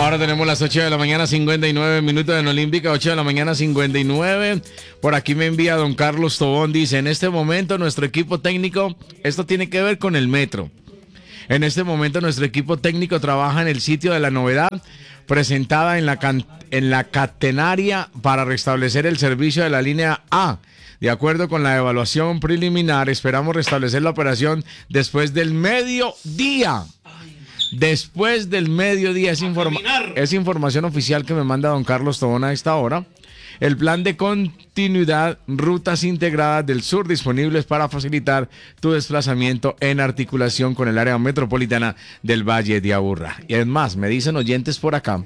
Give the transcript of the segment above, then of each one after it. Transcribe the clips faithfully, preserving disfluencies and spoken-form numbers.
Ahora tenemos las ocho de la mañana, cincuenta y nueve minutos en Olímpica, ocho de la mañana, cincuenta y nueve. Por aquí me envía don Carlos Tobón, dice, en este momento nuestro equipo técnico, esto tiene que ver con el metro. En este momento nuestro equipo técnico trabaja en el sitio de la novedad presentada en la, can- en la catenaria para restablecer el servicio de la línea A. De acuerdo con la evaluación preliminar, esperamos restablecer la operación después del mediodía. Después del mediodía, es, informa- es información oficial que me manda don Carlos Tobón a esta hora. El plan de continuidad, rutas integradas del sur disponibles para facilitar tu desplazamiento en articulación con el área metropolitana del Valle de Aburrá. Y es más, me dicen oyentes por acá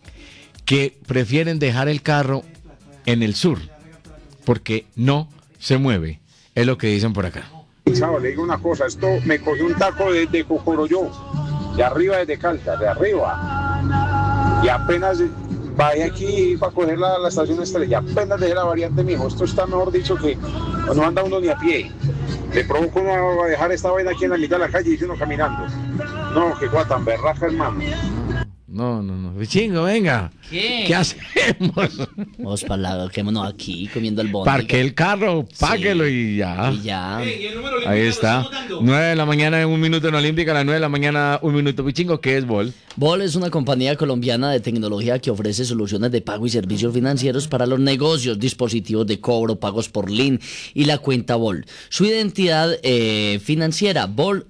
que prefieren dejar el carro en el sur porque no se mueve. Es lo que dicen por acá. Chavo, le digo una cosa, esto me cogió un taco de, de Cocoroyo, de arriba desde Calta, de arriba. Y apenas vaya aquí para coger la, la estación Estrella, apenas dejé la variante, mijo. Esto está mejor dicho que no anda uno ni a pie. Le provoco uno a dejar esta vaina aquí en la mitad de la calle y uno caminando. No, qué cosa tan berraca, hermano. No, no, no. Chingo, venga. ¿Qué? ¿Qué hacemos? Vamos para la, quedémonos aquí comiendo el bondi. Parque el carro, páguelo sí. y ya. Y ya. Ahí está. nueve de la mañana en un minuto en Olímpica, a las nueve de la mañana un minuto. Pichingo, ¿qué es Bol? Bol es una compañía colombiana de tecnología que ofrece soluciones de pago y servicios financieros para los negocios, dispositivos de cobro, pagos por link y la cuenta Bol. Su identidad eh, financiera, Bol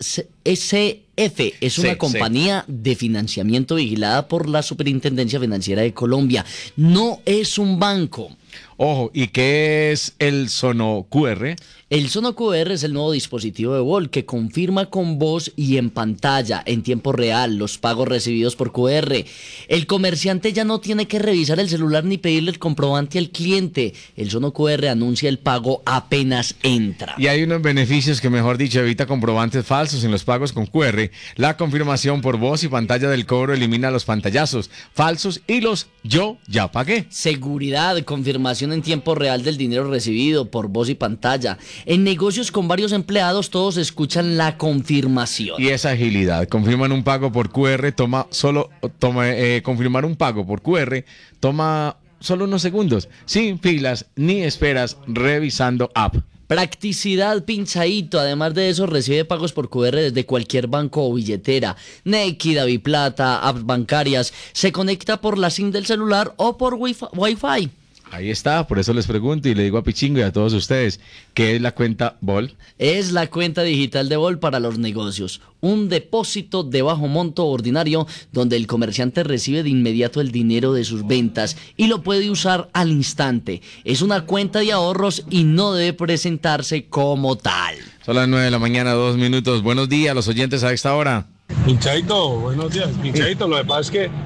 S F, es una sí, compañía sí. de financiamiento vigilada por la Superintendencia Financiera de Colombia. No es un banco. Ojo, ¿y qué es el Sono Q R? El Sono Q R es el nuevo dispositivo de Bol que confirma con voz y en pantalla, en tiempo real, los pagos recibidos por Q R. El comerciante ya no tiene que revisar el celular ni pedirle el comprobante al cliente. El Sono Q R anuncia el pago apenas entra. Y hay unos beneficios que, mejor dicho, evita comprobantes falsos en los pagos con Q R. La confirmación por voz y pantalla del cobro elimina los pantallazos falsos y los yo ya pagué. Seguridad, confirmación en tiempo real del dinero recibido por voz y pantalla. En negocios con varios empleados todos escuchan la confirmación. Y esa agilidad, confirman un pago por Q R, toma solo, toma, eh, confirmar un pago por Q R toma solo unos segundos, sin filas ni esperas, revisando app. Practicidad, pinchadito. Además de eso, recibe pagos por Q R desde cualquier banco o billetera. Nequi, Daviplata, apps bancarias. Se conecta por la SIM del celular o por Wi-Fi. Wi-Fi. Ahí está, por eso les pregunto y le digo a Pichingo y a todos ustedes, ¿qué es la cuenta Bol? Es la cuenta digital de Bol para los negocios. Un depósito de bajo monto ordinario donde el comerciante recibe de inmediato el dinero de sus ventas y lo puede usar al instante. Es una cuenta de ahorros y no debe presentarse como tal. Son las nueve de la mañana, dos minutos. Buenos días, los oyentes a esta hora. Pinchadito, buenos días. Pinchadito, lo que pasa es que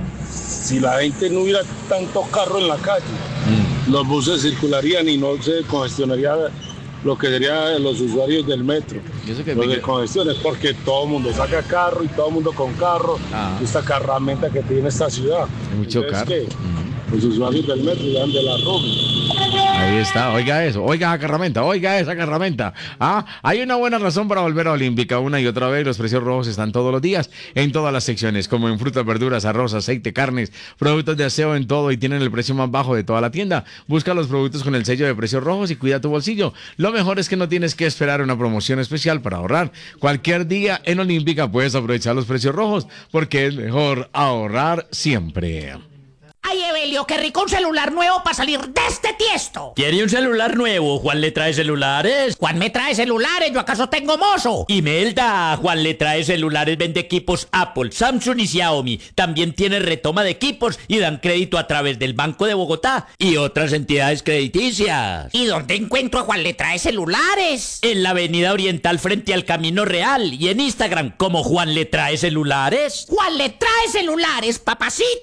si la gente no hubiera tanto carro en la calle, mm. los buses circularían y no se congestionaría lo que serían los usuarios del metro. Los de congestiones, porque todo el mundo saca carro y todo el mundo con carro. Ah. Esta carramenta que tiene esta ciudad. Mucho carro. Que los usuarios del metro dan de la ropa. Ahí está, oiga eso, oiga esa carramenta, oiga esa carramenta. Ah, hay una buena razón para volver a Olímpica una y otra vez. Los precios rojos están todos los días en todas las secciones, como en frutas, verduras, arroz, aceite, carnes, productos de aseo, en todo, y tienen el precio más bajo de toda la tienda. Busca los productos con el sello de precios rojos y cuida tu bolsillo. Lo mejor es que no tienes que esperar una promoción especial para ahorrar. Cualquier día en Olímpica puedes aprovechar los precios rojos, porque es mejor ahorrar siempre. Ay, Evelio, qué rico un celular nuevo para salir de este tiesto. ¿Quiere un celular nuevo? ¿Juan le trae celulares? Juan me trae celulares, ¿yo acaso tengo mozo? Imelda, Juan le trae celulares, vende equipos Apple, Samsung y Xiaomi. También tiene retoma de equipos y dan crédito a través del Banco de Bogotá y otras entidades crediticias. ¿Y dónde encuentro a Juan le trae celulares? En la avenida Oriental frente al Camino Real y en Instagram como Juan le trae celulares. Juan le trae celulares, papacito.